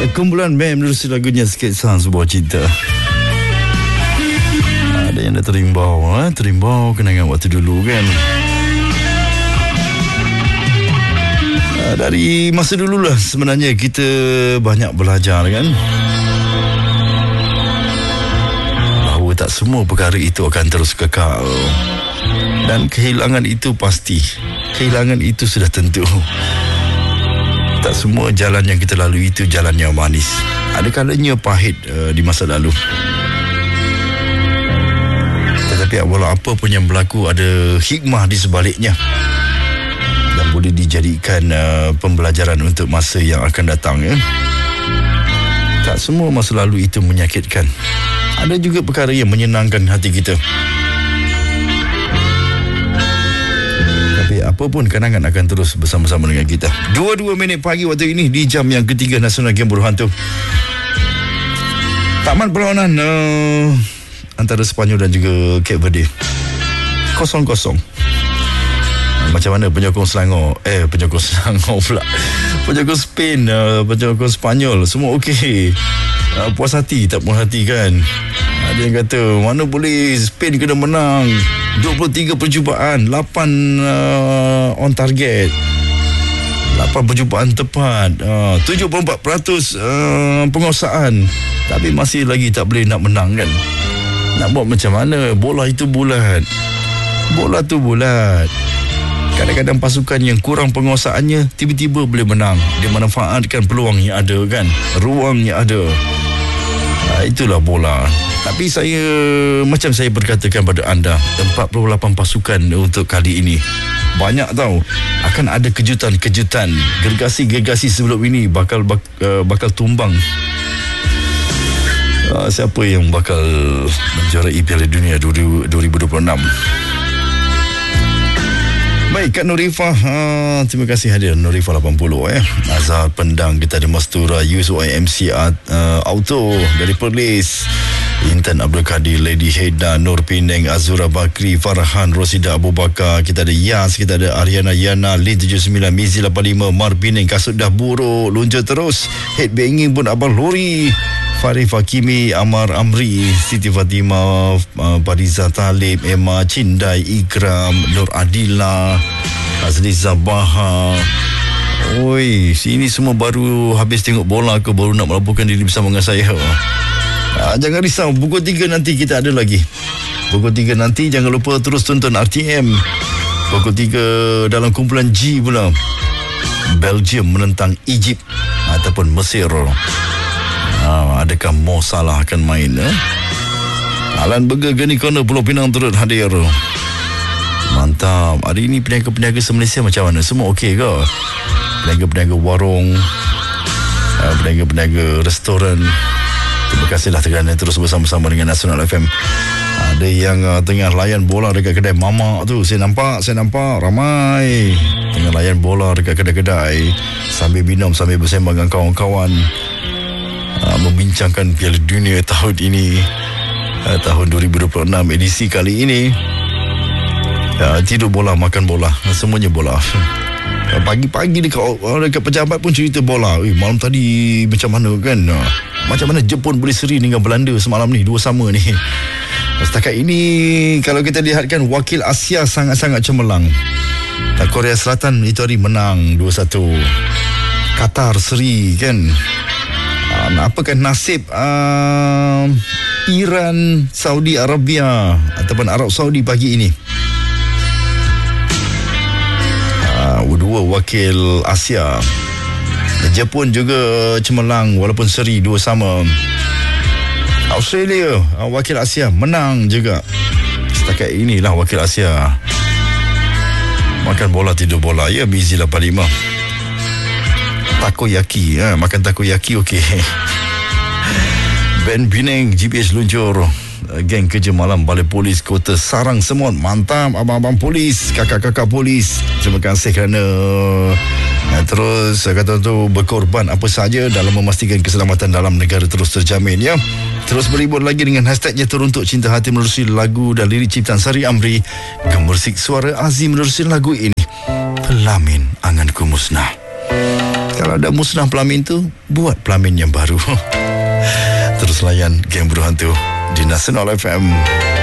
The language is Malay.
Kumpulan band menerusi lagunya Sketsa Sebuah Cinta. Ada yang dah terimbau kenangan waktu dulu kan. Dari masa dululah sebenarnya kita banyak belajar kan, bahawa tak semua perkara itu akan terus kekal. Dan kehilangan itu pasti, kehilangan itu sudah tentu. Tak semua jalan yang kita lalui itu jalan yang manis. Ada kalanya pahit di masa lalu. Tetapi walau apa pun yang berlaku, ada hikmah di sebaliknya dan boleh dijadikan pembelajaran untuk masa yang akan datang ya. Tak semua masa lalu itu menyakitkan. Ada juga perkara yang menyenangkan hati kita. Apapun kenangan akan terus bersama-sama dengan kita. 22 minit pagi waktu ini di jam yang ketiga Nasional Game Buruh Hantu. Tamat perlawanan antara Sepanyol dan juga Cape Verde 0-0. Macam mana penyokong Selangor pula, penyokong Spain, penyokong Sepanyol semua okey, puas hati tak puas hati kan. Ada yang kata mana boleh Spain kena menang 23 percubaan, 8 on target, 8 percubaan tepat, 74% penguasaan, tapi masih lagi tak boleh nak menang kan. Nak buat macam mana? Bola itu bulat, bola tu bulat. Kadang-kadang pasukan yang kurang penguasaannya tiba-tiba boleh menang. Dia manfaatkan peluang yang ada kan, ruang yang ada. Itulah bola. Tapi macam saya berkatakan pada anda, 48 pasukan untuk kali ini. Banyak tahu akan ada kejutan-kejutan. Gergasi-gergasi sebelum ini bakal tumbang. Siapa yang bakal menjuarai Piala Dunia 2026? Baik, Kak Nurifah, terima kasih hadir Nurifah 80 Azhar Pendang, kita ada Mastura USYMC Auto dari Perlis, Intan Abdul Kadir, Lady Heda, Nur Pineng, Azura Bakri, Farhan, Rosida Abu Bakar, kita ada Yas, kita ada Ariana Yana, Lin 79, Mizi 85, Mar Pineng, kasut dah buruk, lunja terus, headbanging pun Abang Lori, Farif Hakimi, Amar Amri, Siti Fatimah, Pariza Talib, Emma Cindai, Ikram, Nur Adila, Azli Zabaha. Oi, sini semua baru habis tengok bola ke, baru nak melaporkan diri bersama dengan saya. Jangan risau, pukul 3 nanti kita ada lagi. Pukul 3 nanti jangan lupa terus tonton RTM. Pukul 3 dalam kumpulan G pula, Belgium menentang Egypt ataupun Mesir. Adakah Mo Salah akan main? Alan Burger Geni Corner Pulau Pinang turut hadir. Mantap. Hari ini peniaga-peniaga se-Malaysia macam mana? Semua okey ke? Peniaga-peniaga warung, peniaga-peniaga restoran, terima kasihlah kerana terus bersama-sama dengan Nasional FM. Ada yang tengah layan bola dekat kedai mamak tu. Saya nampak ramai tengah layan bola dekat kedai-kedai, sambil minum, sambil bersembang dengan kawan-kawan, membincangkan Piala Dunia tahun ini, tahun 2026 edisi kali ini. Tidur bola, makan bola, semuanya bola. Pagi-pagi dekat pejabat pun cerita bola. Malam tadi macam mana kan, macam mana Jepun boleh seri dengan Belanda semalam ni, dua sama ni. Setakat ini kalau kita lihatkan, wakil Asia sangat-sangat cemerlang. Korea Selatan itu hari menang 2-1. Qatar seri kan. Apakah nasib Iran, Saudi Arabia ataupun Arab Saudi pagi ini? Dua wakil Asia. Jepun juga cemerlang walaupun seri 2-2. Australia, wakil Asia, menang juga. Setakat inilah wakil Asia. Makan bola, tidur bola. Ya, Mizi 85. Takoyaki, makan takoyaki okey. Ben Pineng, GPS luncur. Geng kerja malam Balai Polis Kota Sarang Semut. Mantap abang-abang polis, kakak-kakak polis. Terima kasih kerana terus kata tu berkorban apa saja dalam memastikan keselamatan dalam negara terus terjamin ya. Terus berhibur lagi dengan hashtagnya Teruntuk Cinta Hati menerusi lagu dan lirik ciptaan Sari Amri. Gemersik suara Azim menerusi lagu ini, Pelamin Anganku Musnah. Kalau dah musnah pelamin tu, buat pelamin yang baru. Terus layan Geng Beru Hantu di Nasional FM.